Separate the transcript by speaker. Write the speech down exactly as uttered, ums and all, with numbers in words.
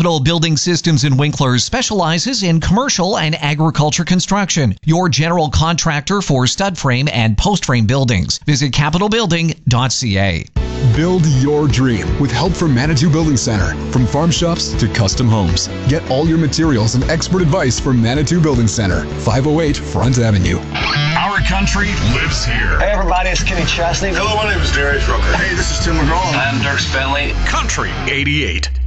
Speaker 1: Capital Building Systems in Winkler specializes in commercial and agriculture construction. Your general contractor for stud frame and post frame buildings. Visit capital building dot c a.
Speaker 2: Build your dream with help from Manitou Building Center. From farm shops to custom homes. Get all your materials and expert advice from Manitou Building Center, five oh eight Front Avenue.
Speaker 3: Our country lives here.
Speaker 4: Hey everybody, it's Kenny Chesney.
Speaker 5: Hello, my name is Darius Rucker.
Speaker 6: Hey, this is Tim McGraw.
Speaker 7: I'm Dirk Bentley.
Speaker 3: Country eighty-eight.